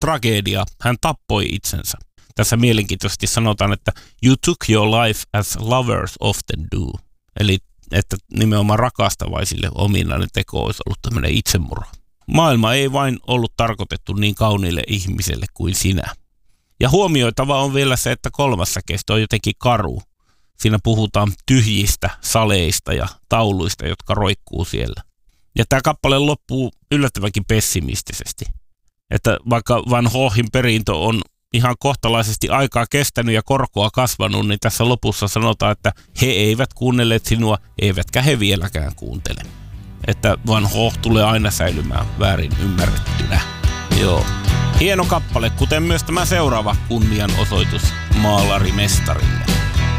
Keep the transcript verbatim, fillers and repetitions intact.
tragedia. Hän tappoi itsensä. Tässä mielenkiintoisesti sanotaan, että you took your life as lovers often do. Eli että nimenomaan rakastavaisille ominainen teko olisi ollut tämmöinen itsemurha. Maailma ei vain ollut tarkoitettu niin kauniille ihmiselle kuin sinä. Ja huomioitava on vielä se, että kolmas säkeistö on jotenkin karu. Siinä puhutaan tyhjistä saleista ja tauluista, jotka roikkuu siellä. Ja tämä kappale loppuu yllättävänkin pessimistisesti. Että vaikka Van Goghin perintö on ihan kohtalaisesti aikaa kestänyt ja korkoa kasvanut, niin tässä lopussa sanotaan, että he eivät kuunnelleet sinua, eivätkä he vieläkään kuuntele. Että Van Gogh tulee aina säilymään väärin ymmärrettynä. Joo. Hieno kappale, kuten myös tämä seuraava kunnianosoitus maalarimestarille.